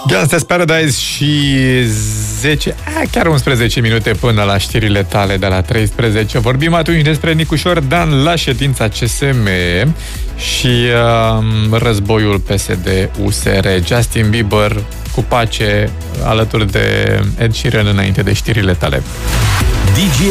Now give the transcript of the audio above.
Gangsta's Paradise și chiar 11 minute până la știrile tale de la 13. Vorbim atunci despre Nicușor Dan la ședința CSM și războiul PSD-USR. Justin Bieber cu pace alături de Ed Sheeran înainte de știrile tale.